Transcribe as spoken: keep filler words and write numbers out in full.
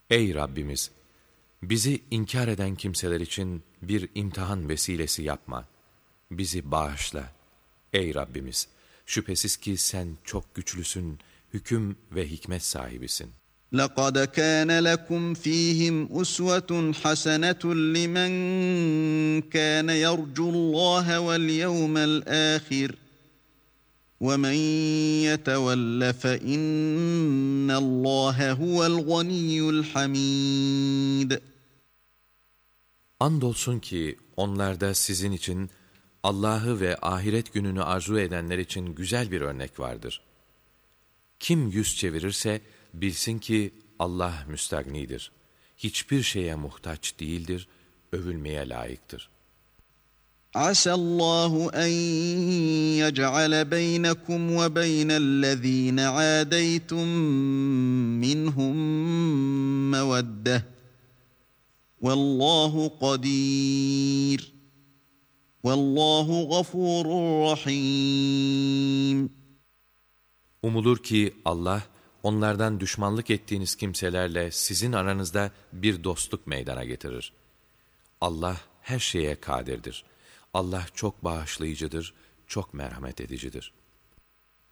Ey Rabbimiz! Bizi inkar eden kimseler için bir imtihan vesilesi yapma. Bizi bağışla. Ey Rabbimiz! Şüphesiz ki sen çok güçlüsün, hüküm ve hikmet sahibisin. لَقَدْ كَانَ لَكُمْ ف۪يهِمْ أُسْوَةٌ حَسَنَةٌ لِمَنْ كَانَ يَرْجُو اللّٰهَ وَالْيَوْمَ الْآخِرَ وَمَنْ يَتَوَلَّ فَإِنَّ اللّٰهَ هُوَ الْغَنِيُّ الْحَمِيدُ. Andolsun ki onlarda sizin için Allah'ı ve ahiret gününü arzu edenler için güzel bir örnek vardır. Kim yüz çevirirse bilsin ki Allah müstagnidir. Hiçbir şeye muhtaç değildir, övülmeye layıktır. عَسَى اللّٰهُ أَنْ يَجْعَلَ بَيْنَكُمْ وَبَيْنَ الَّذ۪ينَ عَادَيْتُمْ مِنْهُمْ مَوَدَّةً وَاللّٰهُ قَدِيرٌ وَاللّٰهُ غَفُورٌ رَحِيمٌ. Umulur ki Allah, onlardan düşmanlık ettiğiniz kimselerle sizin aranızda bir dostluk meydana getirir. Allah her şeye kadirdir. Allah çok bağışlayıcıdır, çok merhamet edicidir.